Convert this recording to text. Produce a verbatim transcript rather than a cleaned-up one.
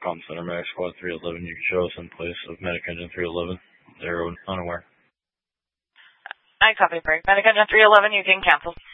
Com Center, Medic Squad three eleven. You can show us in place of Medic Engine three eleven. They're unaware. I copy, break. Medic Engine three eleven, you can cancel.